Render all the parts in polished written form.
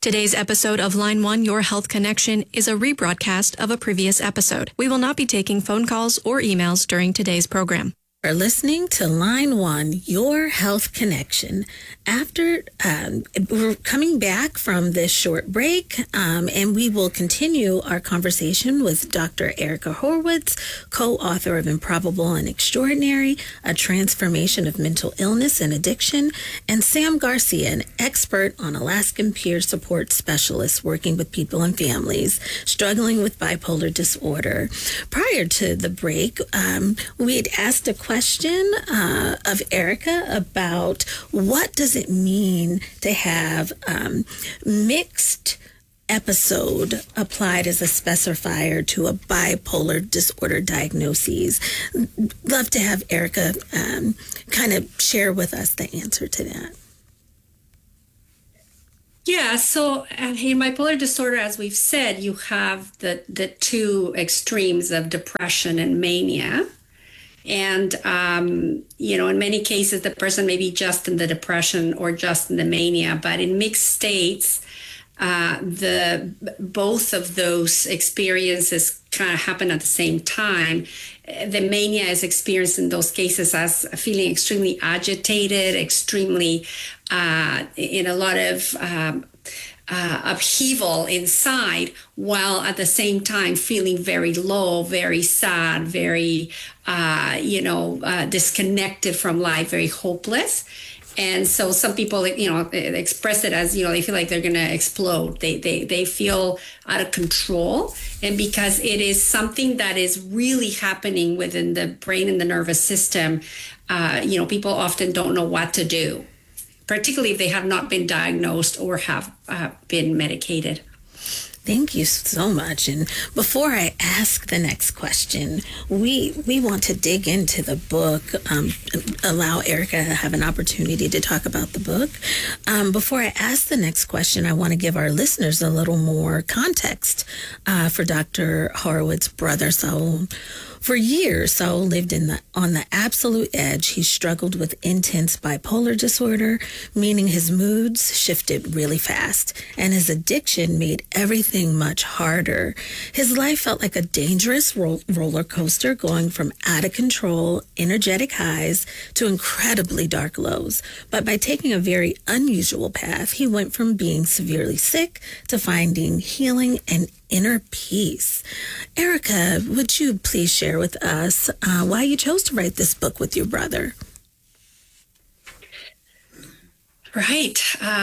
Today's episode of Line 1 Your Health Connection is a rebroadcast of a previous episode. We will not be taking phone calls or emails during today's program. Are listening to Line 1, Your Health Connection. After we're coming back from this short break, and we will continue our conversation with Dr. Erica Horowitz, co-author of Improbable and Extraordinary, A Transformation of Mental Illness and Addiction, and Sam Garcia, an expert on Alaskan peer support specialist working with people and families struggling with bipolar disorder. Prior to the break, we had asked a question of Erica about what does it mean to have mixed episode applied as a specifier to a bipolar disorder diagnosis. Love to have Erica kind of share with us the answer to that. Yeah, so in bipolar disorder, as we've said, you have the two extremes of depression and mania. And, in many cases, the person may be just in the depression or just in the mania, but in mixed states, both of those experiences kind of happen at the same time. The mania is experienced in those cases as feeling extremely agitated, extremely in a lot of upheaval inside, while at the same time feeling very low, very sad, very, disconnected from life, very hopeless. And so some people, express it as, they feel like they're going to explode. They feel out of control. And because it is something that is really happening within the brain and the nervous system, people often don't know what to do, particularly if they have not been diagnosed or have been medicated. Thank you so much. And before I ask the next question, we want to dig into the book, allow Erica to have an opportunity to talk about the book. Before I ask the next question, I want to give our listeners a little more context for Dr. Horowitz's brother, Saul. For years, Saul lived on the absolute edge. He struggled with intense bipolar disorder, meaning his moods shifted really fast, and his addiction made everything much harder. His life felt like a dangerous roller coaster, going from out of control, energetic highs to incredibly dark lows. But by taking a very unusual path, he went from being severely sick to finding healing and inner peace. Erica, would you please share with us why you chose to write this book with your brother? Right.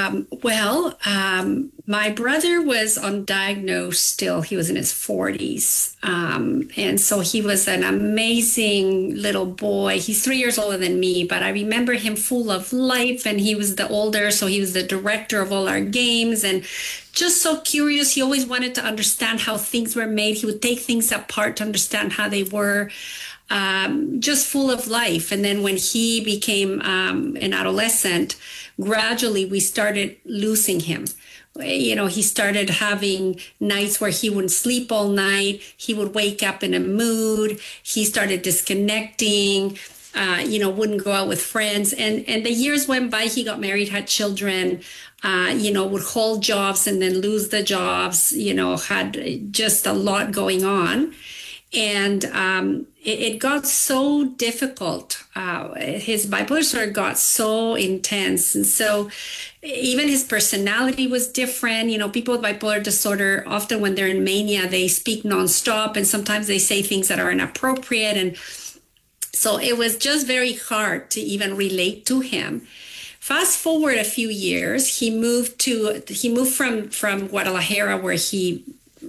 My brother was undiagnosed still. He was in his 40s. And so he was an amazing little boy. He's 3 years older than me, but I remember him full of life, and he was the older, so he was the director of all our games and just so curious. He always wanted to understand how things were made. He would take things apart to understand how they were. Just full of life. And then when he became an adolescent, gradually we started losing him. He started having nights where he wouldn't sleep all night. He would wake up in a mood. He started disconnecting, wouldn't go out with friends. And the years went by. He got married, had children, would hold jobs and then lose the jobs, had just a lot going on. And it got so difficult. His bipolar disorder got so intense. And so even his personality was different. People with bipolar disorder, often when they're in mania, they speak nonstop, and sometimes they say things that are inappropriate. And so it was just very hard to even relate to him. Fast forward a few years, he moved from Guadalajara, where he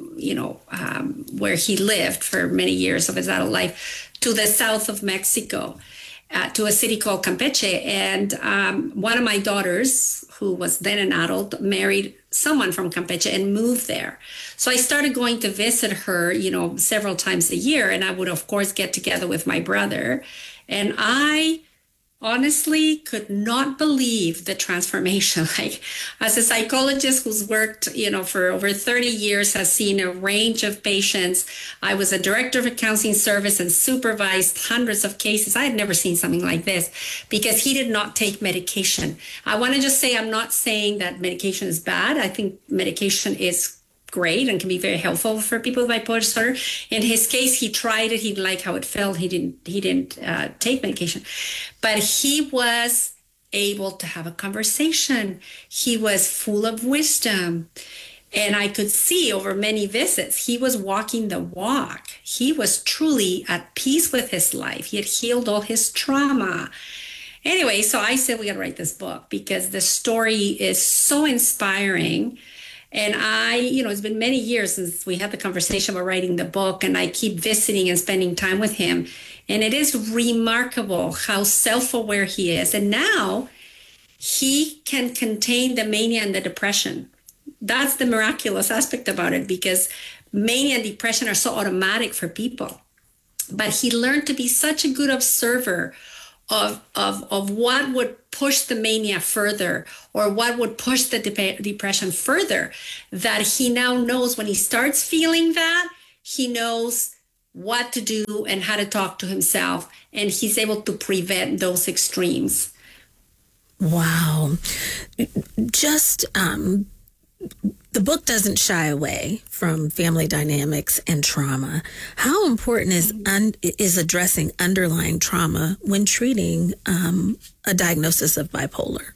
lived for many years of his adult life, to the south of Mexico, to a city called Campeche. And one of my daughters, who was then an adult, married someone from Campeche and moved there. So I started going to visit her, several times a year. And I would, of course, get together with my brother. And I honestly could not believe the transformation. Like, as a psychologist who's worked, for over 30 years, has seen a range of patients. I was a director of a counseling service and supervised hundreds of cases. I had never seen something like this because he did not take medication. I want to just say, I'm not saying that medication is bad. I think medication is great and can be very helpful for people with bipolar disorder. In his case, he tried it. He didn't like how it felt. He didn't take medication, but he was able to have a conversation. He was full of wisdom. And I could see over many visits, he was walking the walk. He was truly at peace with his life. He had healed all his trauma. Anyway, so I said, we got to write this book because the story is so inspiring. And it's been many years since we had the conversation about writing the book, and I keep visiting and spending time with him. And it is remarkable how self-aware he is. And now he can contain the mania and the depression. That's the miraculous aspect about it, because mania and depression are so automatic for people. But he learned to be such a good observer of what would push the mania further or what would push the depression further, that he now knows when he starts feeling that, he knows what to do and how to talk to himself, and he's able to prevent those extremes. Wow. Just the book doesn't shy away from family dynamics and trauma. How important is addressing underlying trauma when treating a diagnosis of bipolar?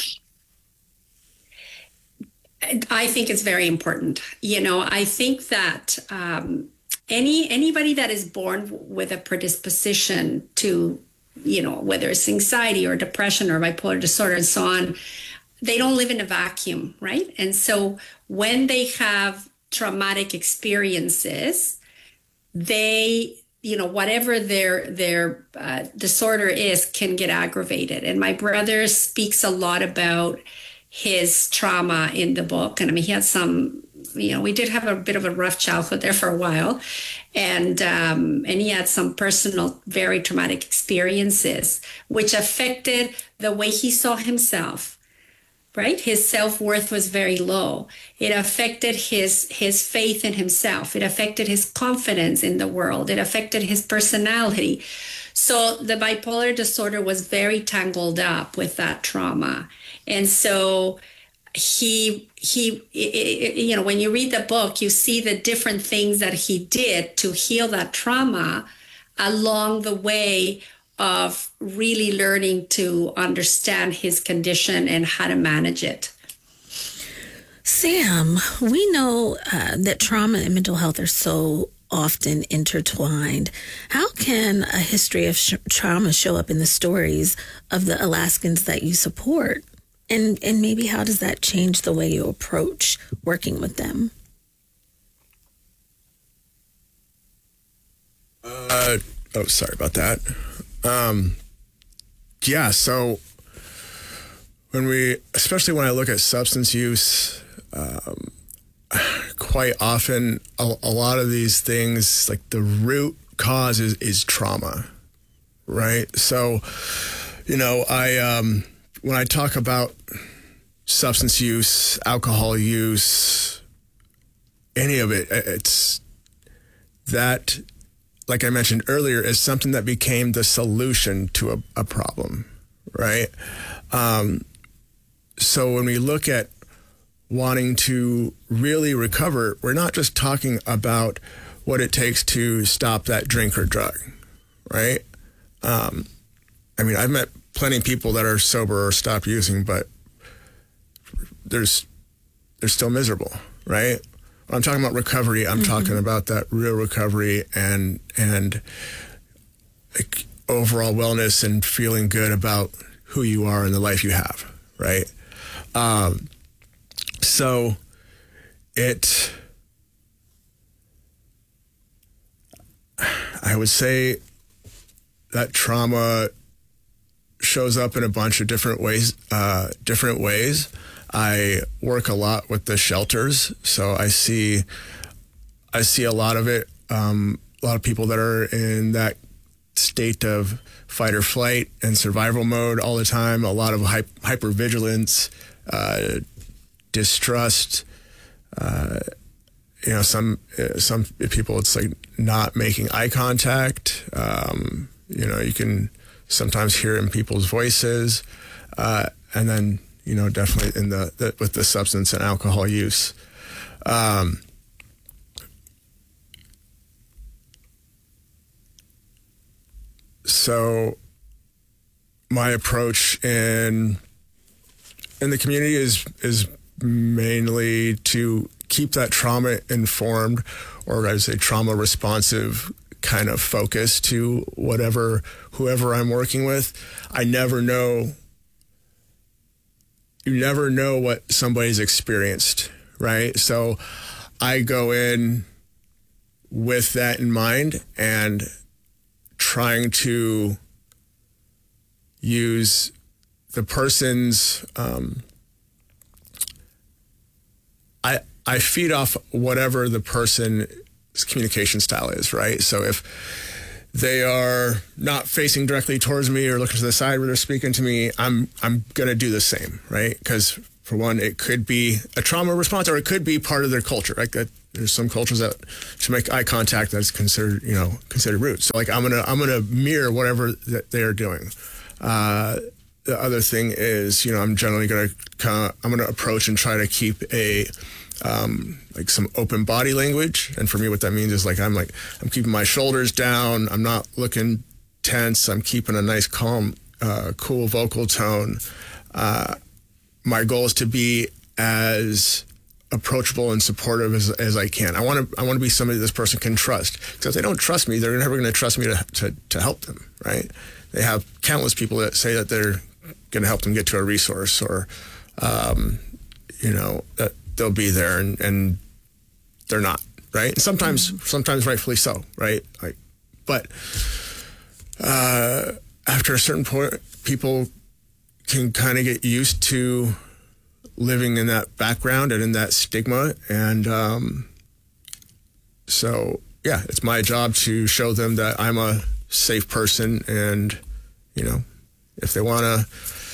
I think it's very important. I think that anybody that is born with a predisposition to, whether it's anxiety or depression or bipolar disorder and so on, they don't live in a vacuum, right? And so when they have traumatic experiences, they, whatever their disorder is, can get aggravated. And my brother speaks a lot about his trauma in the book. And I mean, he had some, we did have a bit of a rough childhood there for a while. And he had some personal, very traumatic experiences, which affected the way he saw himself. Right? His self-worth was very low. It affected his faith in himself. It affected his confidence in the world. It affected his personality. So the bipolar disorder was very tangled up with that trauma. And so he when you read the book, you see the different things that he did to heal that trauma along the way of really learning to understand his condition and how to manage it. Sam, we know that trauma and mental health are so often intertwined. How can a history of trauma show up in the stories of the Alaskans that you support? And maybe how does that change the way you approach working with them? Sorry about that. So especially when I look at substance use, quite often a lot of these things, like the root cause is trauma, right? So, when I talk about substance use, alcohol use, any of it, it's that, like I mentioned earlier, is something that became the solution to a problem, right? So when we look at wanting to really recover, we're not just talking about what it takes to stop that drink or drug, right? I've met plenty of people that are sober or stopped using, but they're still miserable, right? When I'm talking about recovery, I'm talking about that real recovery and like overall wellness and feeling good about who you are and the life you have, right? So I would say that trauma shows up in a bunch of different ways. I work a lot with the shelters, so I see a lot of it. A lot of people that are in that state of fight or flight and survival mode all the time, a lot of hypervigilance, distrust. Some people, it's like not making eye contact. You can sometimes hear in people's voices, and then definitely in with the substance and alcohol use. So my approach in the community is mainly to keep that trauma informed, or I would say trauma responsive kind of focus to whoever I'm working with. You never know what somebody's experienced, right? So I go in with that in mind and trying to use the person's, I feed off whatever the person's communication style is, right? So if they are not facing directly towards me or looking to the side where they're speaking to me, I'm going to do the same, right? Because for one, it could be a trauma response, or it could be part of their culture, right? There's some cultures that to make eye contact that's considered rude. So like I'm gonna mirror whatever that they are doing. The other thing is, I'm generally I'm gonna approach and try to keep some open body language. And for me, what that means is I'm keeping my shoulders down. I'm not looking tense. I'm keeping a nice, calm, cool vocal tone. My goal is to be as approachable and supportive as I can. I want to be somebody this person can trust. Because if they don't trust me, they're never going to trust me to help them, right? They have countless people that say that they're going to help them get to a resource, or that they'll be there, and they're not, right? And sometimes rightfully so, right? But after a certain point, people can kind of get used to living in that background and in that stigma. And so, yeah, it's my job to show them that I'm a safe person. And, if they want to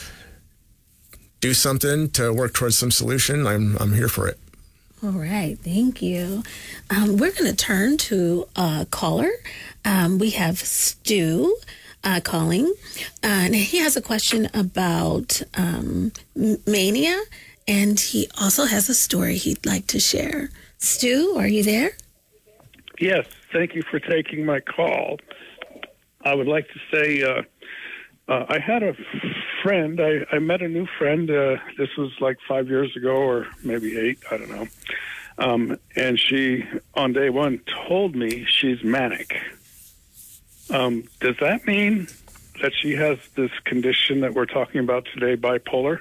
do something to work towards some solution, I'm here for it. All right. Thank you. We're going to turn to a caller. We have Stu calling, and he has a question about mania, and he also has a story he'd like to share. Stu, are you there? Yes, thank you for taking my call. I would like to say I had a friend. I met a new friend. This was like 5 years ago, or maybe 8, I don't know. And she, on day one, told me she's manic. Does that mean that she has this condition that we're talking about today, bipolar?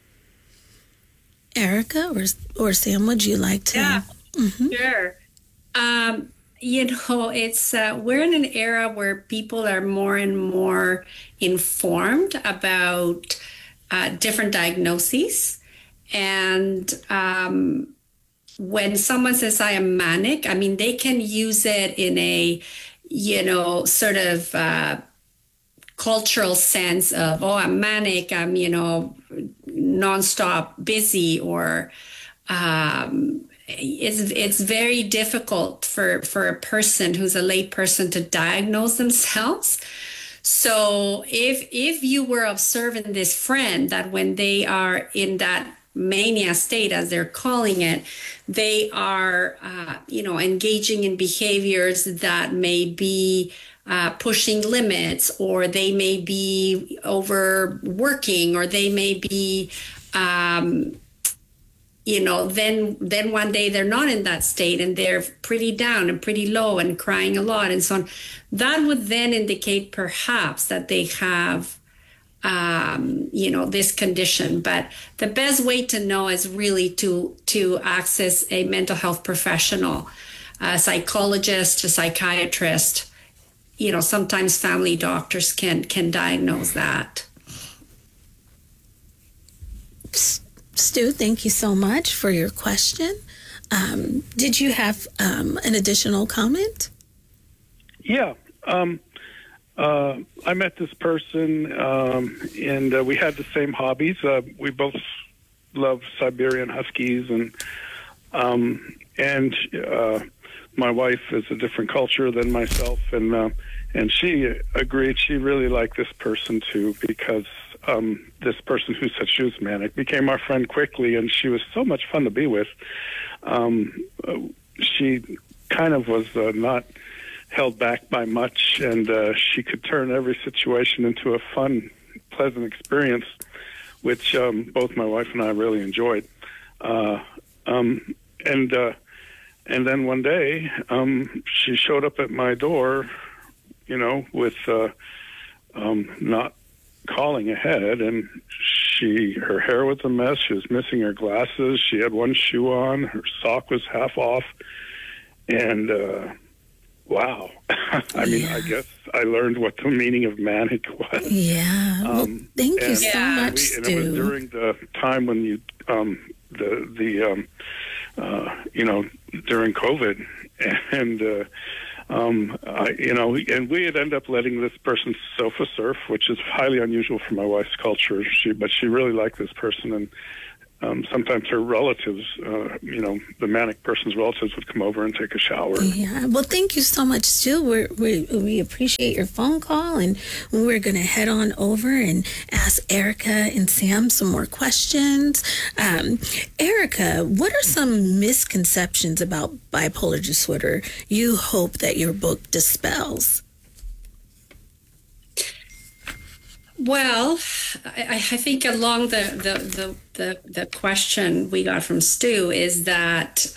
Erica or Sam, would you like to? Yeah, sure. It's we're in an era where people are more and more informed about different diagnoses. And when someone says, I am manic, they can use it in a, sort of cultural sense of, I'm manic, I'm, nonstop busy, or it's very difficult for a person who's a lay person to diagnose themselves. So if you were observing this friend, that when they are in that mania state, as they're calling it, they are, engaging in behaviors that may be pushing limits, or they may be overworking, or they may be, then one day they're not in that state and they're pretty down and pretty low and crying a lot and so on. That would then indicate perhaps that they have, this condition. But the best way to know is really to access a mental health professional, a psychologist, a psychiatrist. Sometimes family doctors can diagnose that. Stu, thank you so much for your question. Did you have an additional comment? Yeah. I met this person, and we had the same hobbies. We both love Siberian Huskies, and my wife is a different culture than myself, and she agreed she really liked this person too, because this person who said she was manic became our friend quickly, and she was so much fun to be with. She kind of was not held back by much, and she could turn every situation into a fun, pleasant experience, which both my wife and I really enjoyed. And then one day, she showed up at my door, with not calling ahead, and her hair was a mess. She was missing her glasses. She had one shoe on. Her sock was half off, and wow. I guess I learned what the meaning of manic was. Yeah. Well, thank you so much, Stu. And it was during the time when you, during COVID, and and we had ended up letting this person sofa surf, which is highly unusual for my wife's culture. But she really liked this person, and sometimes her relatives, the manic person's relatives would come over and take a shower. Yeah. Well, thank you so much, Stu. We appreciate your phone call, and we're going to head on over and ask Erica and Sam some more questions. Erica, what are some misconceptions about bipolar disorder you hope that your book dispels? Well, I think along the question we got from Stu is that,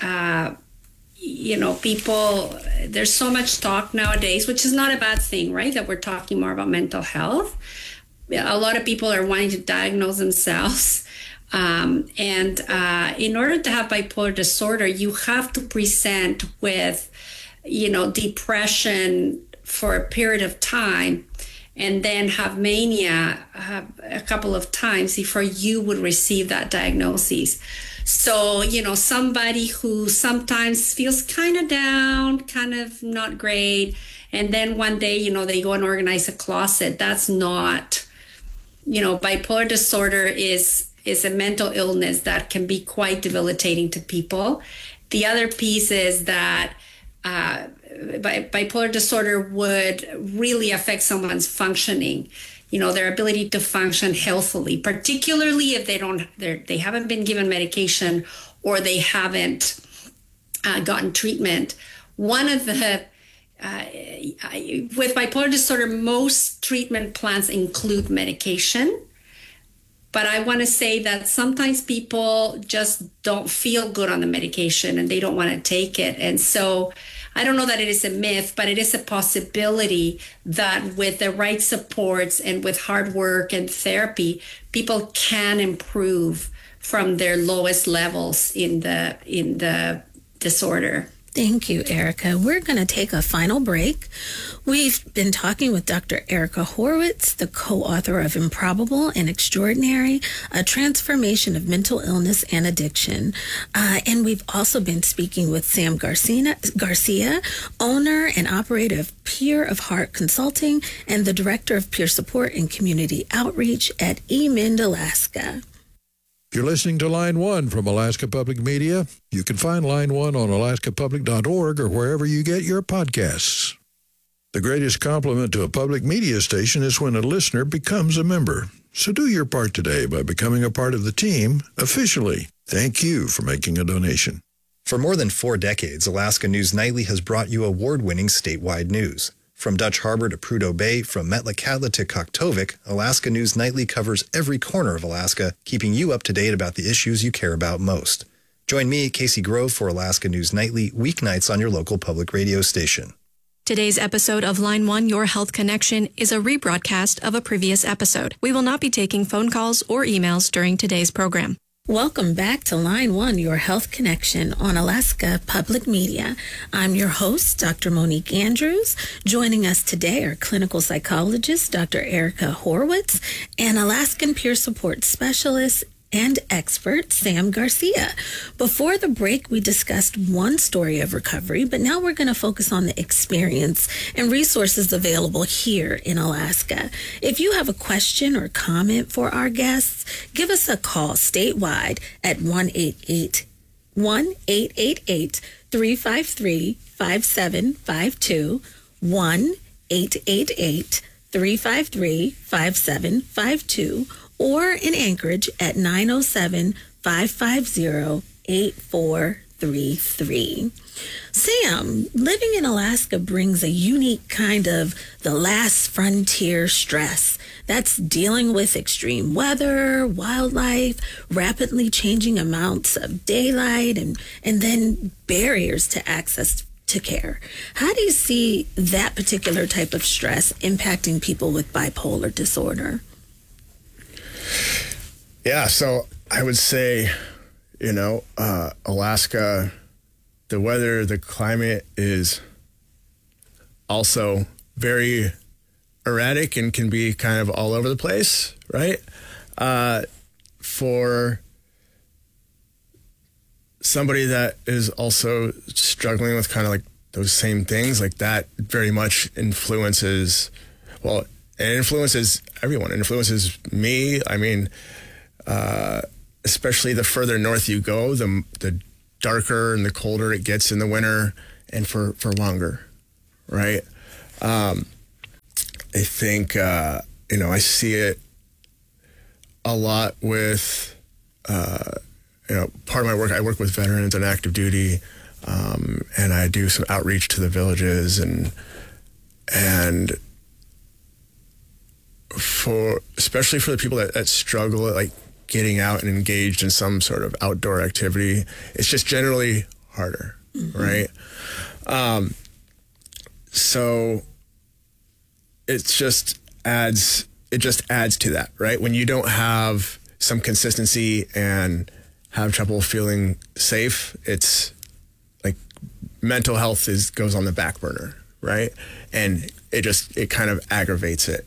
people, there's so much talk nowadays, which is not a bad thing, right? That we're talking more about mental health. A lot of people are wanting to diagnose themselves. And in order to have bipolar disorder, you have to present with, depression for a period of time, and then have mania a couple of times before you would receive that diagnosis. So, somebody who sometimes feels kind of down, kind of not great, and then one day, they go and organize a closet. That's not, bipolar disorder is a mental illness that can be quite debilitating to people. The other piece is that bipolar disorder would really affect someone's functioning, their ability to function healthily, particularly if they haven't been given medication or they haven't gotten treatment. One of the with bipolar disorder, most treatment plans include medication. But I want to say that sometimes people just don't feel good on the medication and they don't want to take it. And so I don't know that it is a myth, but it is a possibility that with the right supports and with hard work and therapy, people can improve from their lowest levels in the disorder. Thank you, Erica. We're going to take a final break. We've been talking with Dr. Erica Horowitz, the co-author of Improbable and Extraordinary, A Transformation of Mental Illness and Addiction. And we've also been speaking with Sam Garcia, owner and operator of Peer of Heart Consulting and the director of peer support and community outreach at eMend, Alaska. You're listening to Line 1 from Alaska Public Media. You can find Line 1 on alaskapublic.org or wherever you get your podcasts. The greatest compliment to a public media station is when a listener becomes a member. So do your part today by becoming a part of the team officially. Thank you for making a donation. For more than 4 decades, Alaska News Nightly has brought you award-winning statewide news. From Dutch Harbor to Prudhoe Bay, from Metlakatla to Koktovik, Alaska News Nightly covers every corner of Alaska, keeping you up to date about the issues you care about most. Join me, Casey Grove, for Alaska News Nightly, weeknights on your local public radio station. Today's episode of Line 1 Your Health Connection is a rebroadcast of a previous episode. We will not be taking phone calls or emails during today's program. Welcome back to Line 1, Your Health Connection on Alaska Public Media. I'm your host, Dr. Monique Andrews. Joining us today are clinical psychologist Dr. Erica Horowitz and Alaskan peer support specialist and expert Sam Garcia. Before the break, we discussed one story of recovery, but now we're going to focus on the experience and resources available here in Alaska. If you have a question or comment for our guests, give us a call statewide at 1-888-353-5752, 1-888-353-5752, or in Anchorage at 907-550-8433. Sam, living in Alaska brings a unique kind of the last frontier stress. That's dealing with extreme weather, wildlife, rapidly changing amounts of daylight, and then barriers to access to care. How do you see that particular type of stress impacting people with bipolar disorder? Yeah, so I would say, Alaska, the weather, the climate is also very erratic and can be kind of all over the place, right? For somebody that is also struggling with kind of like those same things, like that very much influences, well, it influences everyone. It influences me. I mean, especially the further north you go, the darker and the colder it gets in the winter and for longer, right? I think, I see it a lot with, part of my work, I work with veterans on active duty, and I do some outreach to the villages and especially for the people that struggle at like getting out and engaged in some sort of outdoor activity, it's just generally harder, right? So it just adds to that, right? When you don't have some consistency and have trouble feeling safe, it's like mental health goes on the back burner, right? And it kind of aggravates it.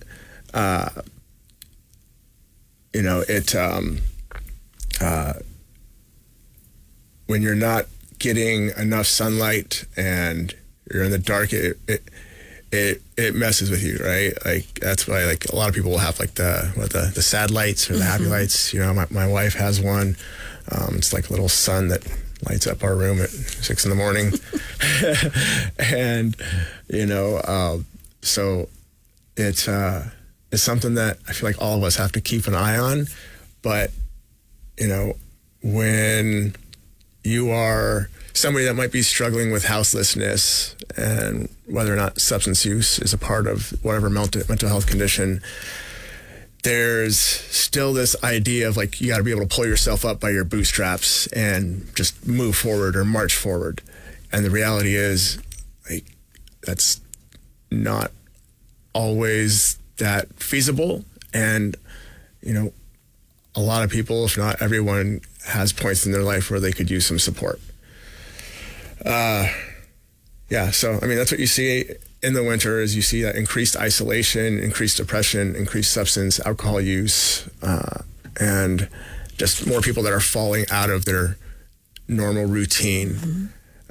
When you're not getting enough sunlight and you're in the dark, it messes with you, right? Like that's why like a lot of people will have like the sad lights or the happy lights. My wife has one. It's like a little sun that lights up our room at 6 a.m. and so it's something that I feel like all of us have to keep an eye on. But when you are somebody that might be struggling with houselessness, and whether or not substance use is a part of whatever mental health condition, there's still this idea of like you got to be able to pull yourself up by your bootstraps and just move forward or march forward. And the reality is, like, that's not always that feasible. And a lot of people, if not everyone, has points in their life where they could use some support. So I mean, that's what you see in the winter is you see that increased isolation, increased depression, increased substance, alcohol use, and just more people that are falling out of their normal routine.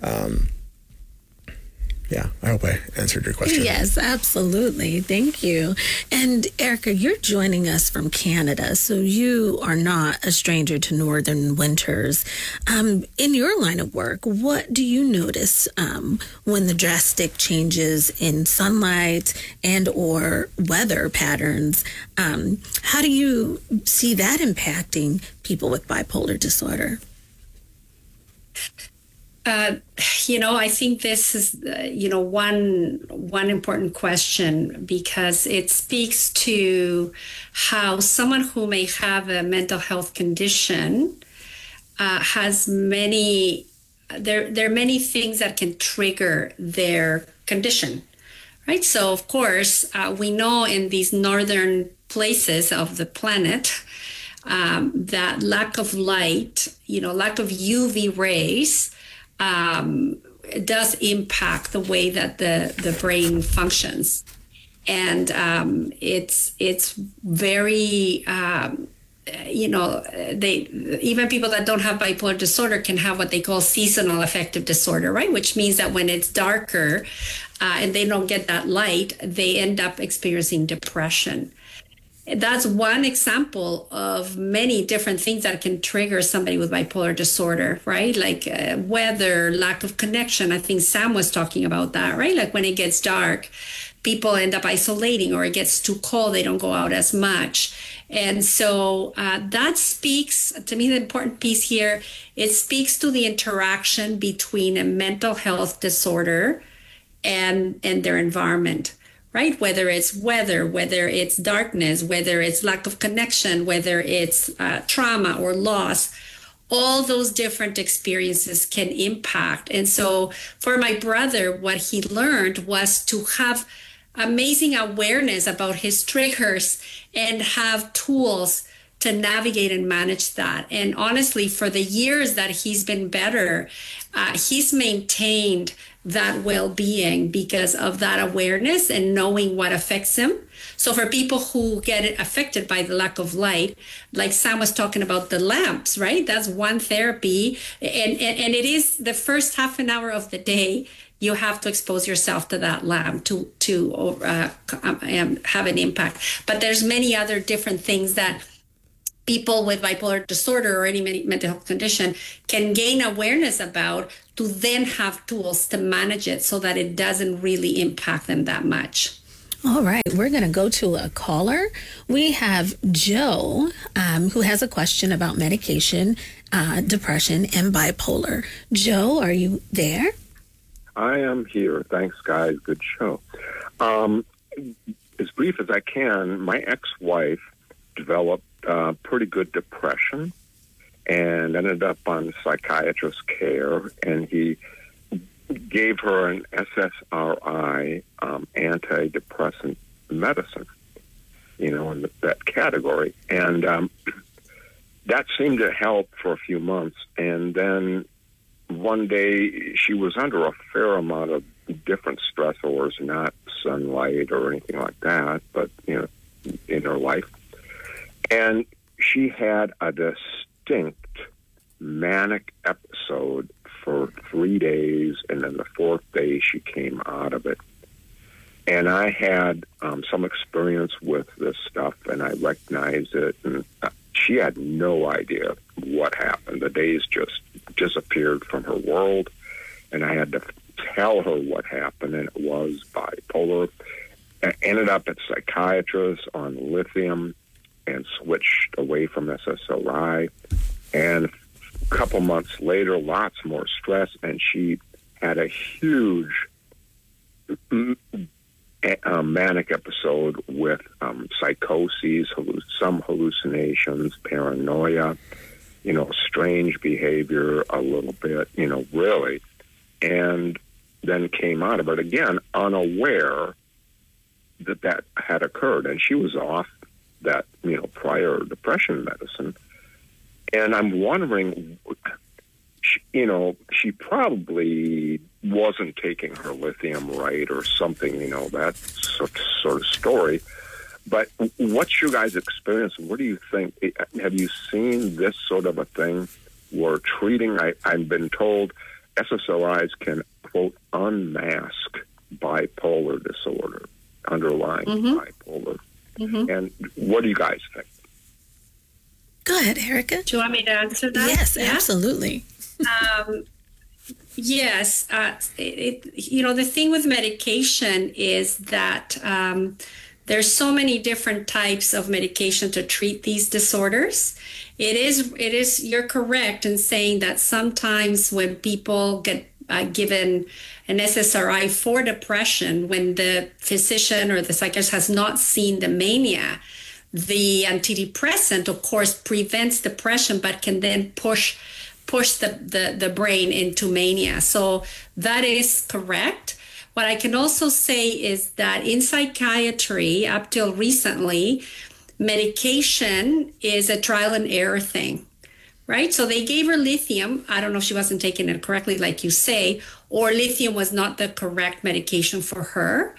I hope I answered your question. Yes, absolutely. Thank you. And Erica, you're joining us from Canada, so you are not a stranger to northern winters. In your line of work, what do you notice when the drastic changes in sunlight and or weather patterns? How do you see that impacting people with bipolar disorder? I think this is, one important question, because it speaks to how someone who may have a mental health condition has there are many things that can trigger their condition, right? So, of course, we know in these northern places of the planet that lack of light, lack of UV rays, it does impact the way that the brain functions. And it's very even people that don't have bipolar disorder can have what they call seasonal affective disorder, right? Which means that when it's darker and they don't get that light, they end up experiencing depression. That's one example of many different things that can trigger somebody with bipolar disorder, right? Like weather, lack of connection. I think Sam was talking about that, right? Like when it gets dark, people end up isolating, or it gets too cold, they don't go out as much. And so that speaks, to me, the important piece here, it speaks to the interaction between a mental health disorder and their environment. Right? Whether it's weather, whether it's darkness, whether it's lack of connection, whether it's trauma or loss, all those different experiences can impact. And so for my brother, what he learned was to have amazing awareness about his triggers and have tools to navigate and manage that. And honestly, for the years that he's been better, he's maintained that well-being because of that awareness and knowing what affects him. So for people who get affected by the lack of light, like Sam was talking about the lamps, right? That's one therapy. And it is the first half an hour of the day, you have to expose yourself to that lamp to have an impact. But there's many other different things that people with bipolar disorder or any mental health condition can gain awareness about to then have tools to manage it so that it doesn't really impact them that much. All right, we're going to go to a caller. We have Joe, who has a question about medication, depression, and bipolar. Joe, are you there? I am here. Thanks, guys. Good show. As brief as I can, my ex-wife developed pretty good depression and ended up on psychiatrist care, and he gave her an SSRI antidepressant medicine, in that category. And that seemed to help for a few months. And then one day she was under a fair amount of different stressors, not sunlight or anything like that, but, in her life. And she had a distinct manic episode for 3 days, and then the fourth day she came out of it. And I had some experience with this stuff, and I recognized it, and she had no idea what happened. The days just disappeared from her world, and I had to tell her what happened, and it was bipolar. I ended up at psychiatrist on lithium and switched away from SSRI. And a couple months later, lots more stress, and she had a huge manic episode with psychoses, some hallucinations, paranoia, strange behavior a little bit, really. And then came out of it again, unaware that had occurred. And she was off that, prior depression medicine. And I'm wondering, she probably wasn't taking her lithium right or something, that sort of story. But what's your guys' experience? What do you think? Have you seen this sort of a thing where treating, I've been told SSRIs can, quote, unmask bipolar disorder, underlying bipolar. Mm-hmm. And what do you guys think? Go ahead, Erica. Do you want me to answer that? Yes, absolutely. Yes. The thing with medication is that there's so many different types of medication to treat these disorders. It is, you're correct in saying that sometimes when people get given an SSRI for depression, when the physician or the psychiatrist has not seen the mania, the antidepressant, of course, prevents depression, but can then push the brain into mania. So that is correct. What I can also say is that in psychiatry, up till recently, medication is a trial and error thing. Right? So they gave her lithium. I don't know if she wasn't taking it correctly, like you say, or lithium was not the correct medication for her.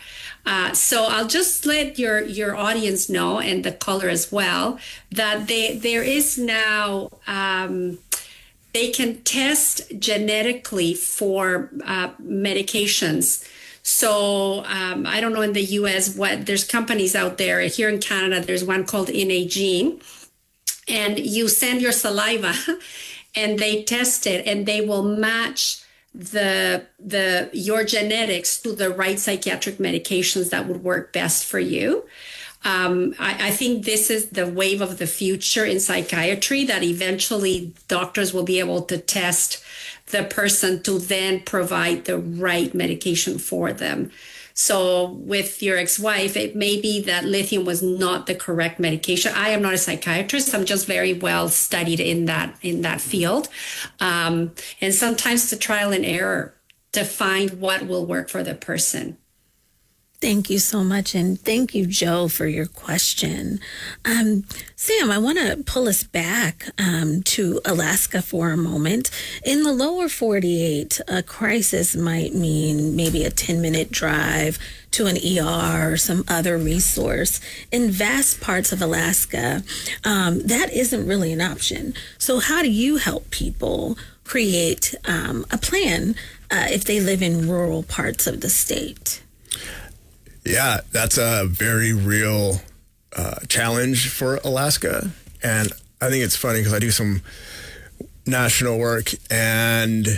So I'll just let your audience know, and the caller as well, that there is now they can test genetically for medications. So I don't know in the U.S. there's companies out there. Here in Canada, there's one called Innagene, and you send your saliva, and they test it, and they will match your genetics to the right psychiatric medications that would work best for you. I think this is the wave of the future in psychiatry, that eventually doctors will be able to test the person to then provide the right medication for them. So with your ex-wife, it may be that lithium was not the correct medication. I am not a psychiatrist. I'm just very well studied in that field. And sometimes it's a trial and error to find what will work for the person. Thank you so much. And thank you, Joe, for your question. Sam, I want to pull us back to Alaska for a moment. In the lower 48, a crisis might mean maybe a 10-minute drive to an ER or some other resource. In vast parts of Alaska, that isn't really an option. So how do you help people create a plan if they live in rural parts of the state? Yeah, that's a very real challenge for Alaska. And I think it's funny because I do some national work, and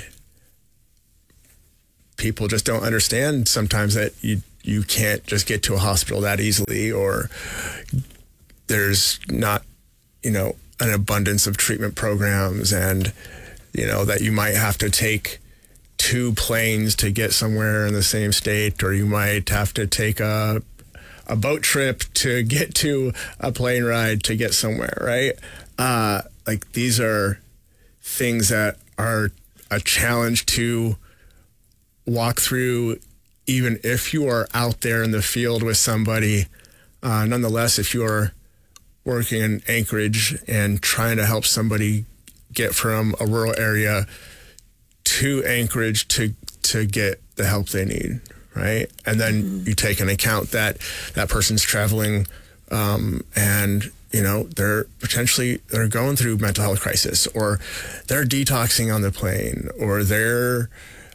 people just don't understand sometimes that you can't just get to a hospital that easily, or there's not, an abundance of treatment programs, and, that you might have to take 2 planes to get somewhere in the same state, or you might have to take a boat trip to get to a plane ride to get somewhere, right? Like, these are things that are a challenge to walk through, even if you are out there in the field with somebody. Nonetheless, if you are working in Anchorage and trying to help somebody get from a rural area to Anchorage to get the help they need, right? And then you take into account that person's traveling, and they're going through mental health crisis, or they're detoxing on the plane, or they're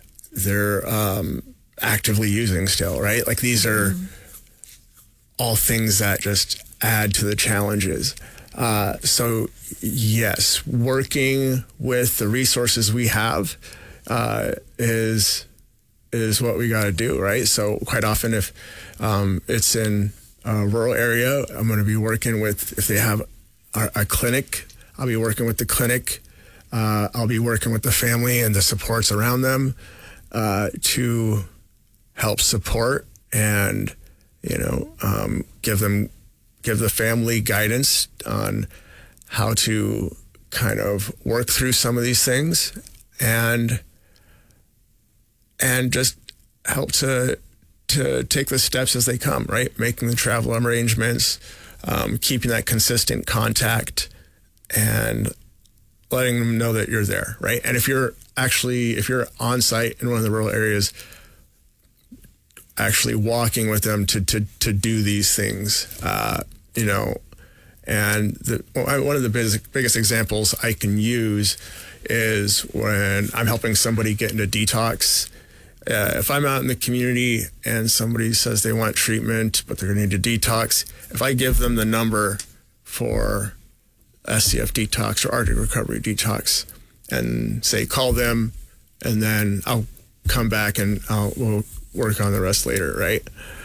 actively using still, right? Like, these are all things that just add to the challenges. So yes, working with the resources we have is what we got to do, right? So quite often, if it's in a rural area, I'm going to be working with, if they have a clinic, I'll be working with the clinic. I'll be working with the family and the supports around them to help support and give the family guidance on how to kind of work through some of these things, and just help to take the steps as they come, right? Making the travel arrangements, keeping that consistent contact, and letting them know that you're there, right? And if you're on site in one of the rural areas, actually walking with them to do these things, and one of the biggest examples I can use is when I'm helping somebody get into detox. If I'm out in the community and somebody says they want treatment, but they're going to need a detox, if I give them the number for SCF detox or Arctic Recovery Detox and say, call them, and then I'll come back and we'll work on the rest later, right?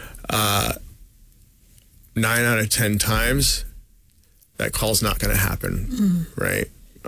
9 out of 10 times, that call's not going to happen, right?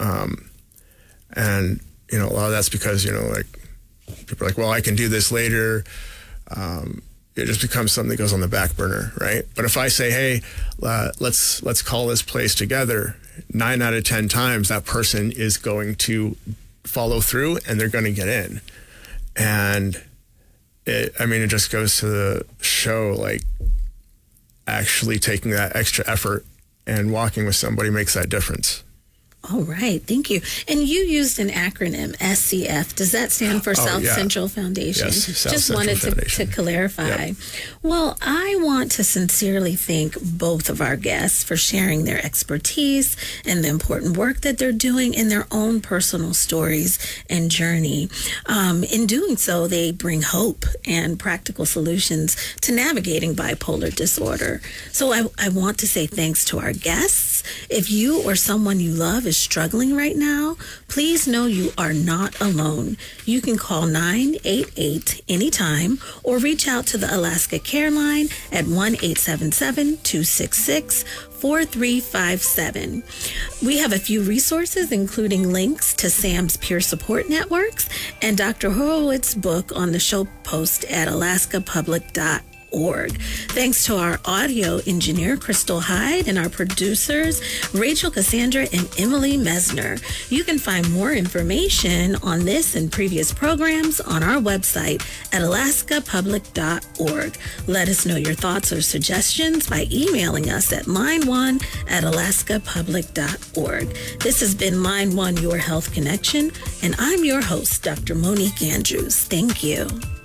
And, a lot of that's because, people are like, well, I can do this later. It just becomes something that goes on the back burner, right? But if I say, hey, let's call this place together, 9 out of 10 times that person is going to follow through and they're going to get in. And it just goes to show, like, actually taking that extra effort and walking with somebody makes that difference. All right, thank you. And you used an acronym, SCF. Does that stand for South Central Foundation? Yes, South Just Central wanted Foundation. to clarify. Yep. Well, I want to sincerely thank both of our guests for sharing their expertise and the important work that they're doing in their own personal stories and journey. In doing so, they bring hope and practical solutions to navigating bipolar disorder. So I want to say thanks to our guests. If you or someone you love is struggling right now, please know you are not alone. You can call 988 anytime or reach out to the Alaska Care Line at 1-877-266-4357. We have a few resources, including links to Sam's peer support networks and Dr. Horowitz's book on the show post at alaskapublic.org. Thanks to our audio engineer, Crystal Hyde, and our producers, Rachel Cassandra and Emily Mesner. You can find more information on this and previous programs on our website at alaskapublic.org. Let us know your thoughts or suggestions by emailing us at line1@alaskapublic.org. This has been Line 1, Your Health Connection, and I'm your host, Dr. Monique Andrews. Thank you.